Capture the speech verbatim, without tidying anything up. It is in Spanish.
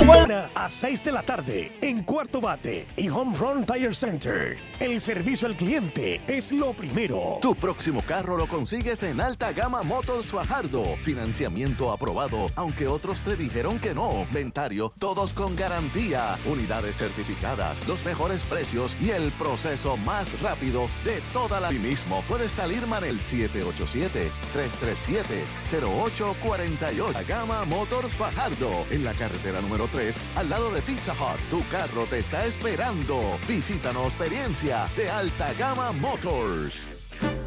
A seis de la tarde en Cuarto Bate y Home Run Tire Center. El servicio al cliente es lo primero. Tu próximo carro lo consigues en Alta Gama Motors Fajardo. Financiamiento aprobado, aunque otros te dijeron que no. Ventario, todos con garantía. Unidades certificadas, los mejores precios y el proceso más rápido de toda la... Y mismo puedes salir man el siete ocho siete, tres tres siete, cero ocho cuatro ocho. Alta Gama Motors Fajardo, en la carretera número tres, al lado de Pizza Hut. Tu carro te está esperando. Visítanos, experiencia de Alta Gama Motors.